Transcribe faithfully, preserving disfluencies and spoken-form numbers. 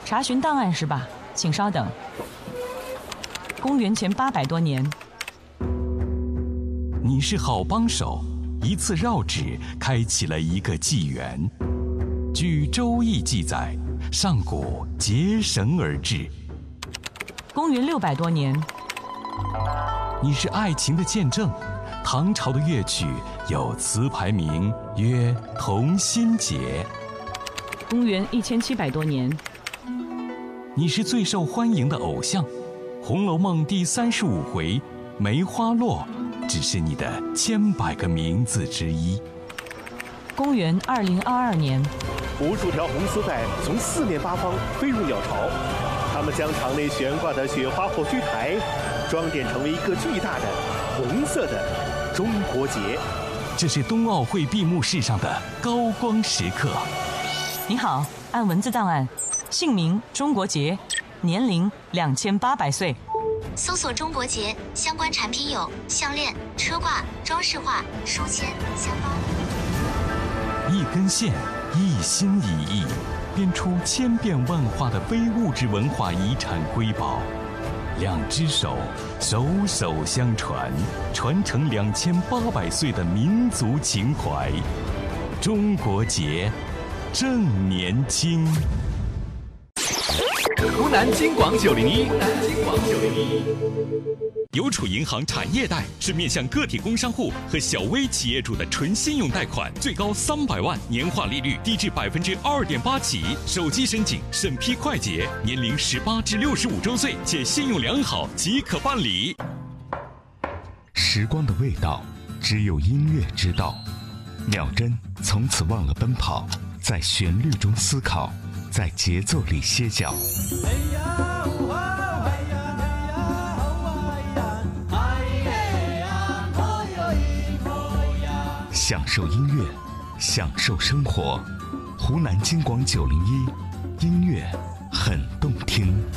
查询档案是吧？请稍等。公元前八百多年， 你是好帮手，一次绕指开启了一个纪元。据《周易》记载，上古结绳而治。 公元六百多年， 你是爱情的见证。唐朝的乐曲有词牌名曰《同心结》。 公元一千七百多年， 你是最受欢迎的偶像，《红楼梦》第三十五回梅花落只是你的千百个名字之一。 公元二零二二年， 无数条红丝带从四面八方飞入鸟巢，它们将场内悬挂的雪花火炬台装点成为一个巨大的红色的中国结。 这是冬奥会闭幕式上的高光时刻。 你好，按文字档案，姓名中国结，年龄两千八百岁。 搜索中国结相关产品有项链、车挂、装饰画、书签、香包。 一根线，一心一意，编出千变万化的非物质文化遗产瑰宝。两只手，手手相传，传承两千八百岁的民族情怀。中国结，正年轻。 湖南金广九零一，湖南金广九零一。 邮储银行产业贷是面向个体工商户和小微企业主的纯信用贷款，最高三百万，年化利率低至百分之二点八起，手机申请，审批快捷，年龄十八至六十五周岁且信用良好即可办理。 时光的味道，只有音乐知道。秒针从此忘了奔跑，在旋律中思考，在节奏里歇脚。享受音乐，享受生活。湖南金广九零一，音乐很动听。